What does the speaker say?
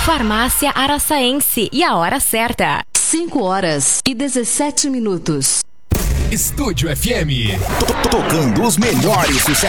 Farmácia Araçaense e a hora certa. 5h17. Estúdio FM. Tocando os melhores sucessos.